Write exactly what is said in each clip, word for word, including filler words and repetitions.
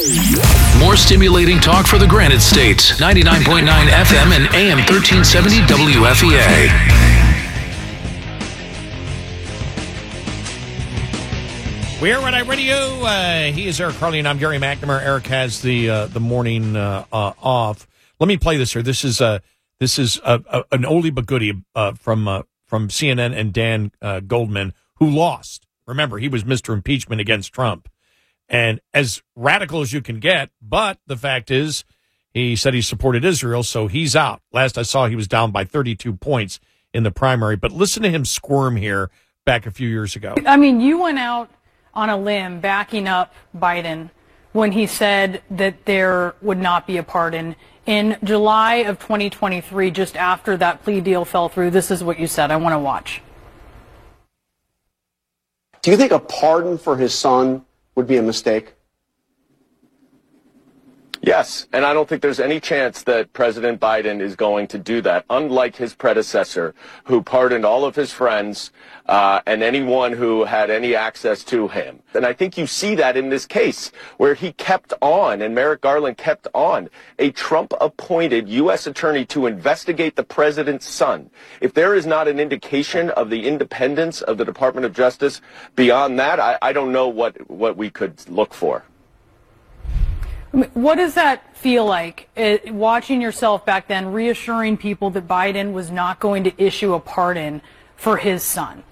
More stimulating talk for the Granite State. ninety-nine point nine F M and A M thirteen seventy W F E A. We're Red Eye Radio. Uh, he is Eric Carly, and I'm Gary McNamara. Eric has the uh, the morning uh, uh, off. Let me play this here. This is uh, this is uh, uh, an oldie but goodie uh, from uh, from C N N and Dan uh, Goldman, who lost. Remember, he was Mister Impeachment against Trump, and as radical as you can get. But the fact is, he said he supported Israel, so he's out. Last I saw, he was down by thirty-two points in the primary. But listen to him squirm here back a few years ago. I mean, you went out on a limb backing up Biden when he said that there would not be a pardon. In July of twenty twenty-three, just after that plea deal fell through, this is what you said. I want to watch. Do you think a pardon for his son would be a mistake? Yes, and I don't think there's any chance that President Biden is going to do that, unlike his predecessor, who pardoned all of his friends uh, and anyone who had any access to him. And I think you see that in this case, where he kept on, and Merrick Garland kept on, a Trump-appointed U S attorney to investigate the president's son. If there is not an indication of the independence of the Department of Justice beyond that, I, I don't know what, what we could look for. What does that feel like, uh, watching yourself back then, reassuring people that Biden was not going to issue a pardon for his son?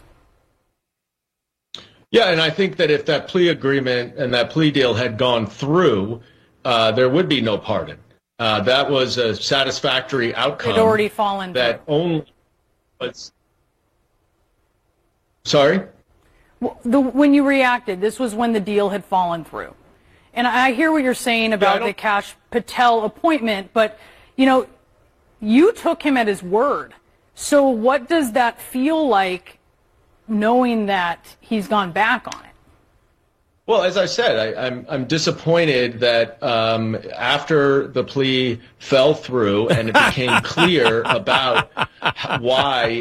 Yeah, and I think that if that plea agreement and that plea deal had gone through, uh, there would be no pardon. Uh, that was a satisfactory outcome. It already fallen that through. only was. Sorry? Well, the, when you reacted, this was when the deal had fallen through. And I hear what you're saying about yeah, the Kash Patel appointment, but, you know, you took him at his word. So what does that feel like, knowing that he's gone back on it? Well, as I said, I, I'm I'm disappointed that um, after the plea fell through and it became clear about why